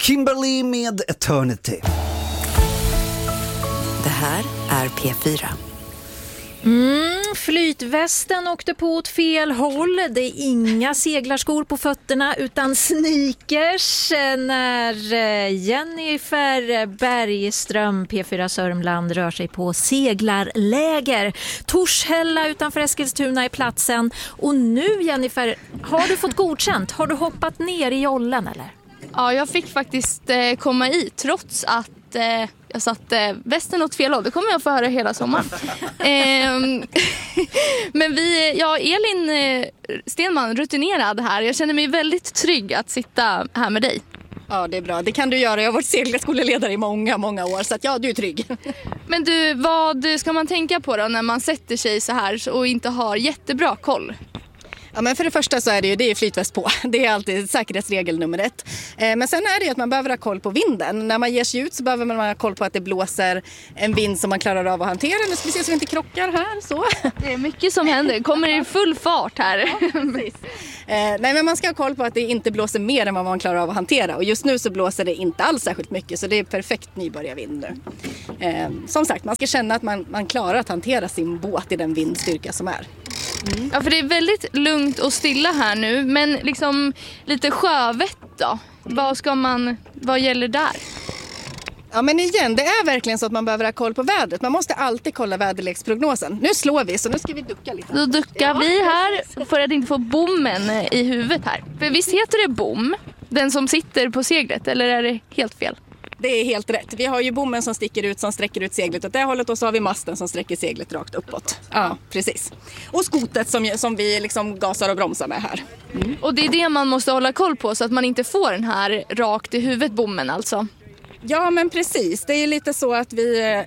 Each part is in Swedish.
Kimberly med Eternity. Det här är P4. Flytvästen åkte på åt fel håll. Det är inga seglarskor på fötterna utan sneakers när Jennifer Bergström, P4 Sörmland, rör sig på seglarläger. Torshälla utanför Eskilstuna är platsen. Och nu, Jennifer, har du fått godkänt? Har du hoppat ner i jollen eller? Ja, jag fick faktiskt komma i trots att jag satte västen åt fel håll. Det kommer jag få höra hela sommaren. Men Elin Stenman, rutinerad här. Jag känner mig väldigt trygg att sitta här med dig. Ja, det är bra. Det kan du göra. Jag har varit seglarskoleledare i många år. Så att ja, du är trygg. Men du, vad ska man tänka på då när man sätter sig så här och inte har jättebra koll? Ja, men för det första så är det är flytväst på. Det är alltid säkerhetsregel nummer 1. Men sen är det att man behöver ha koll på vinden. När man ger sig ut så behöver man ha koll på att det blåser en vind som man klarar av att hantera. Nu ska vi se så vi inte krockar här. Så. Det är mycket som händer. Kommer i full fart här. Ja, precis. Nej, men man ska ha koll på att det inte blåser mer än vad man klarar av att hantera. Och just nu så blåser det inte alls särskilt mycket. Så det är perfekt nybörjarvind nu. Som sagt, man ska känna att man klarar att hantera sin båt i den vindstyrka som är. Ja, för det är väldigt lugnt och stilla här nu. Men liksom lite sjövett då? Vad gäller där? Ja, men igen, det är verkligen så att man behöver ha koll på vädret. Man måste alltid kolla väderleksprognosen. Nu slår vi, så nu ska vi ducka lite. Då duckar vi här för att inte få bommen i huvudet här. För visst heter det bom, den som sitter på seglet, eller är det helt fel? Det är helt rätt. Vi har ju bommen som sticker ut, som sträcker ut seglet åt det hållet, och så har vi masten som sträcker seglet rakt uppåt. Ja, precis. Och skotet som vi liksom gasar och bromsar med här. Och det är det man måste hålla koll på så att man inte får den här rakt i huvudet bommen alltså. Ja, men precis. Det är lite så att det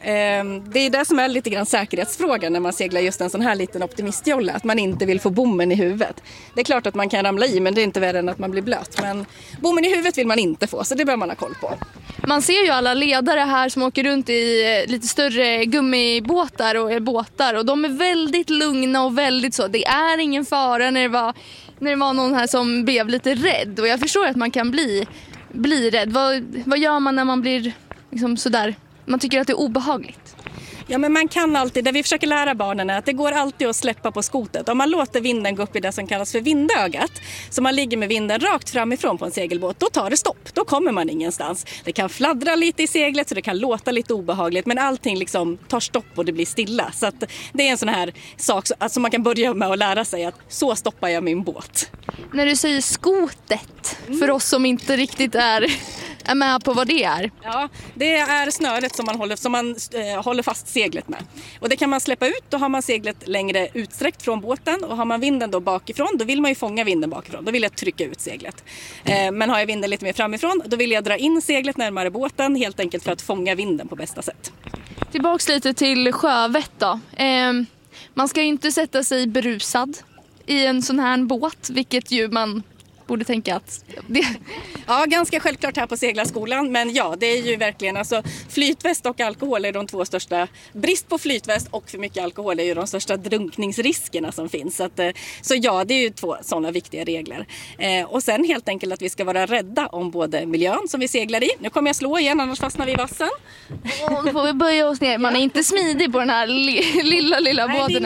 är det som är lite grann säkerhetsfrågan när man seglar just en sån här liten optimistjolle, att man inte vill få bommen i huvudet. Det är klart att man kan ramla i, men det är inte värre än att man blir blöt. Men bommen i huvudet vill man inte få, så det bör man ha koll på. Man ser ju alla ledare här som åker runt i lite större gummibåtar och båtar, och de är väldigt lugna och väldigt så. Det är ingen fara när det var någon här som blev lite rädd, och jag förstår att man kan bli rädd. Vad gör man när man blir liksom sådär, man tycker att det är obehagligt? Ja, men man kan alltid, det vi försöker lära barnen är att det går alltid att släppa på skotet. Om man låter vinden gå upp i det som kallas för vindögat, så man ligger med vinden rakt framifrån på en segelbåt, då tar det stopp. Då kommer man ingenstans. Det kan fladdra lite i seglet så det kan låta lite obehagligt, men allting liksom tar stopp och det blir stilla. Så att det är en sån här sak som man kan börja med att lära sig, att så stoppar jag min båt. När du säger skotet, för oss som inte riktigt är med på vad det är. Ja, det är snöret som man håller fast seglet med. Och det kan man släppa ut, då har man seglet längre utsträckt från båten, och har man vinden då bakifrån, då vill man ju fånga vinden bakifrån. Då vill jag trycka ut seglet. Men har jag vinden lite mer framifrån, då vill jag dra in seglet närmare båten, helt enkelt för att fånga vinden på bästa sätt. Tillbaks lite till sjövett då. Man ska ju inte sätta sig berusad i en sån här båt, vilket ju man borde tänka att det... Ja, ganska självklart här på seglarskolan, men ja, det är ju verkligen, alltså flytväst och alkohol är de två största, brist på flytväst och för mycket alkohol är ju de största drunkningsriskerna som finns. Så ja, det är ju två sådana viktiga regler. Och sen helt enkelt att vi ska vara rädda om både miljön som vi seglar i. Nu kommer jag slå igen, annars fastnar vi i vassen. Då får vi böja oss ner. Man är inte smidig på den här lilla båten.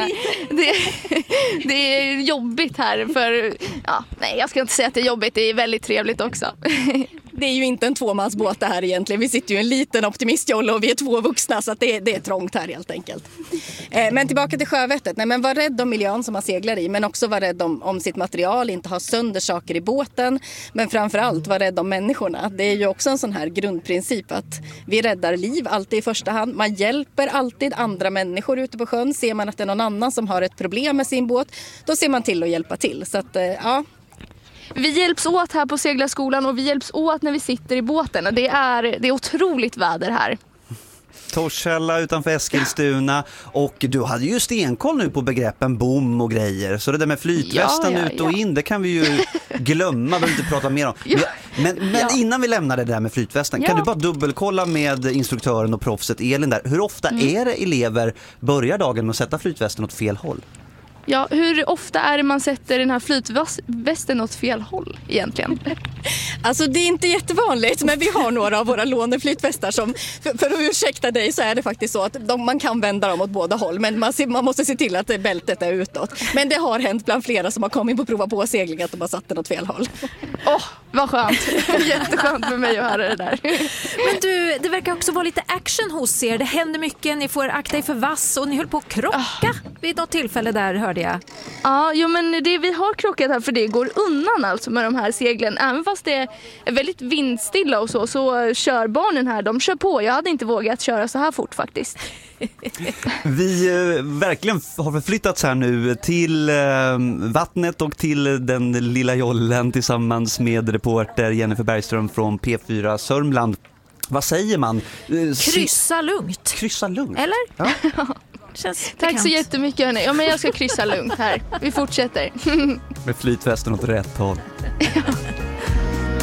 Det är jobbigt här för... Ja, nej, jag ska inte säga att det är jobbigt. Det är väldigt trevligt också. Det är ju inte en tvåmansbåt det här egentligen. Vi sitter ju i en liten optimistjolle och vi är 2 vuxna, så att det är trångt här helt enkelt. Men tillbaka till sjövettet. Nej, men var rädd om miljön som man seglar i, men också var rädd om sitt material, inte ha sönder saker i båten. Men framförallt var rädd om människorna. Det är ju också en sån här grundprincip att vi räddar liv alltid i första hand. Man hjälper alltid andra människor ute på sjön. Ser man att det är någon annan som har ett problem med sin båt, då ser man till att hjälpa till. Så att, ja... Vi hjälps åt här på seglarskolan, och vi hjälps åt när vi sitter i båten. Det är otroligt väder här. Torshälla utanför Eskilstuna, och du hade ju stenkoll nu på begreppen bom och grejer, så det där med flytvästen ut och in, det kan vi ju glömma, behöver inte prata mer om. Men innan vi lämnar det där med flytvästen, kan du bara dubbelkolla med instruktören och proffset Elin där, hur ofta är det elever börjar dagen med att sätta flytvästen åt fel håll? Ja, hur ofta är det man sätter den här flytvästen åt fel håll egentligen? Alltså det är inte jättevanligt, men vi har några av våra låneflytvästar som, för att ursäkta dig, så är det faktiskt så att man kan vända dem åt båda håll, men man måste se till att bältet är utåt. Men det har hänt bland flera som har kommit på att prova på segling att de har satt den åt fel håll. Vad skönt. Jätteskönt för mig att höra det där. Men du, det verkar också vara lite action hos er. Det händer mycket, ni får akta er för vass och ni höll på att krocka vid något tillfälle där, hörde jag. Ja, men vi har krockat här för det går undan alltså med de här seglen. Även fast det är väldigt vindstilla och så kör barnen här, de kör på. Jag hade inte vågat köra så här fort faktiskt. Vi verkligen har förflyttats här nu till vattnet och till den lilla jollen tillsammans med reporter Jennifer Bergström från P4 Sörmland. Vad säger man? Kryssa lugnt. Kryssa lugnt? Eller? Ja. Tack så jättemycket hörni. Ja, men jag ska kryssa lugnt här. Vi fortsätter. Med flytvästen åt rätt håll.